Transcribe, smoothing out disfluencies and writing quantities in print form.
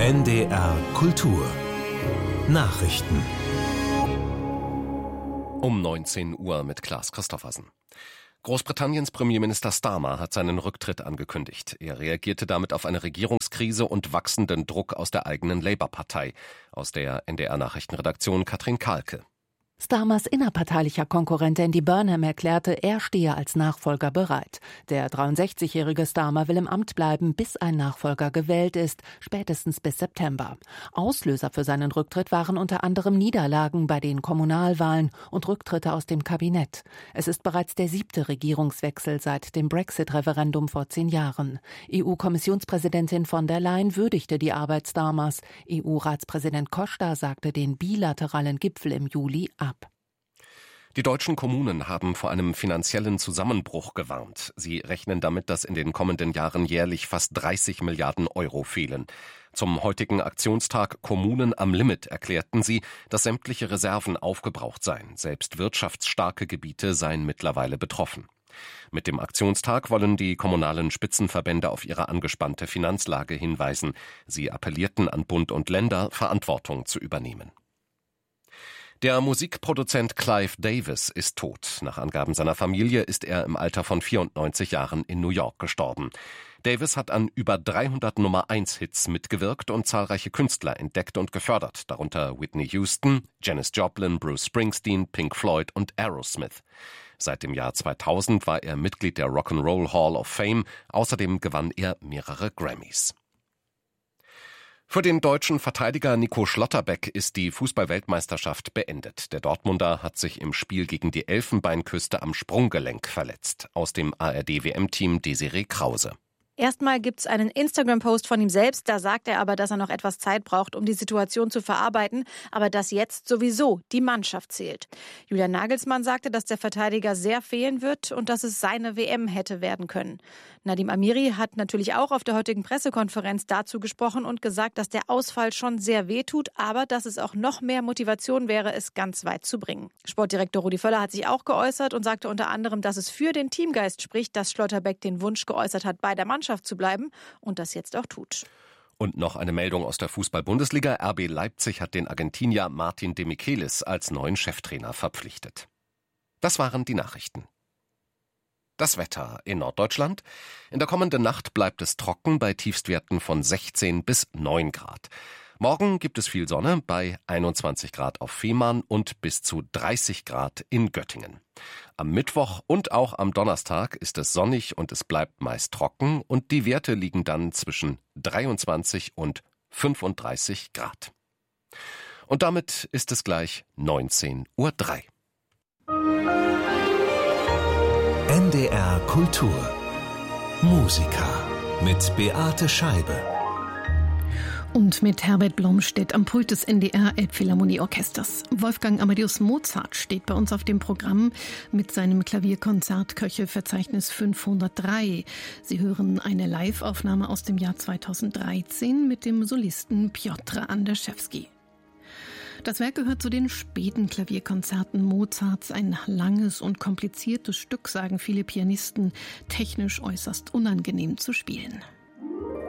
NDR Kultur Nachrichten Um 19 Uhr mit Klaas Christoffersen. Großbritanniens Premierminister Starmer hat seinen Rücktritt angekündigt. Er reagierte damit auf eine Regierungskrise und wachsenden Druck aus der eigenen Labour-Partei. Aus der NDR-Nachrichtenredaktion Katrin Kahlke. Starmers innerparteilicher Konkurrent Andy Burnham erklärte, er stehe als Nachfolger bereit. Der 63-jährige Starmer will im Amt bleiben, bis ein Nachfolger gewählt ist, spätestens bis September. Auslöser für seinen Rücktritt waren unter anderem Niederlagen bei den Kommunalwahlen und Rücktritte aus dem Kabinett. Es ist bereits der 7. Regierungswechsel seit dem Brexit-Referendum vor 10 Jahren. EU-Kommissionspräsidentin von der Leyen würdigte die Arbeit Starmers. EU-Ratspräsident Costa sagte den bilateralen Gipfel im Juli ab. Die deutschen Kommunen haben vor einem finanziellen Zusammenbruch gewarnt. Sie rechnen damit, dass in den kommenden Jahren jährlich fast 30 Milliarden Euro fehlen. Zum heutigen Aktionstag Kommunen am Limit erklärten sie, dass sämtliche Reserven aufgebraucht seien. Selbst wirtschaftsstarke Gebiete seien mittlerweile betroffen. Mit dem Aktionstag wollen die kommunalen Spitzenverbände auf ihre angespannte Finanzlage hinweisen. Sie appellierten an Bund und Länder, Verantwortung zu übernehmen. Der Musikproduzent Clive Davis ist tot. Nach Angaben seiner Familie ist er im Alter von 94 Jahren in New York gestorben. Davis hat an über 300 Nummer-1-Hits mitgewirkt und zahlreiche Künstler entdeckt und gefördert, darunter Whitney Houston, Janis Joplin, Bruce Springsteen, Pink Floyd und Aerosmith. Seit dem Jahr 2000 war er Mitglied der Rock'n'Roll Hall of Fame. Außerdem gewann er mehrere Grammys. Für den deutschen Verteidiger Nico Schlotterbeck ist die Fußball-Weltmeisterschaft beendet. Der Dortmunder hat sich im Spiel gegen die Elfenbeinküste am Sprunggelenk verletzt. Aus dem ARD-WM-Team Desiree Krause. Erstmal gibt's einen Instagram-Post von ihm selbst, da sagt er aber, dass er noch etwas Zeit braucht, um die Situation zu verarbeiten, aber dass jetzt sowieso die Mannschaft zählt. Julian Nagelsmann sagte, dass der Verteidiger sehr fehlen wird und dass es seine WM hätte werden können. Nadim Amiri hat natürlich auch auf der heutigen Pressekonferenz dazu gesprochen und gesagt, dass der Ausfall schon sehr wehtut, aber dass es auch noch mehr Motivation wäre, es ganz weit zu bringen. Sportdirektor Rudi Völler hat sich auch geäußert und sagte unter anderem, dass es für den Teamgeist spricht, dass Schlotterbeck den Wunsch geäußert hat, bei der Mannschaft zu bleiben und das jetzt auch tut. Und noch eine Meldung aus der Fußball-Bundesliga. RB Leipzig hat den Argentinier Martin de Michelis als neuen Cheftrainer verpflichtet. Das waren die Nachrichten. Das Wetter in Norddeutschland. In der kommenden Nacht bleibt es trocken bei Tiefstwerten von 16 bis 9 Grad. Morgen gibt es viel Sonne bei 21 Grad auf Fehmarn und bis zu 30 Grad in Göttingen. Am Mittwoch und auch am Donnerstag ist es sonnig und es bleibt meist trocken und die Werte liegen dann zwischen 23 und 35 Grad. Und damit ist es gleich 19:03 Uhr. NDR Kultur Musiker mit Beate Scheibe. Und mit Herbert Blomstedt am Pult des NDR Elbphilharmonieorchesters. Wolfgang Amadeus Mozart steht bei uns auf dem Programm mit seinem Klavierkonzert Köchelverzeichnis 503. Sie hören eine Live-Aufnahme aus dem Jahr 2013 mit dem Solisten Piotr Anderszewski. Das Werk gehört zu den späten Klavierkonzerten Mozarts. Ein langes und kompliziertes Stück, sagen viele Pianisten, technisch äußerst unangenehm zu spielen.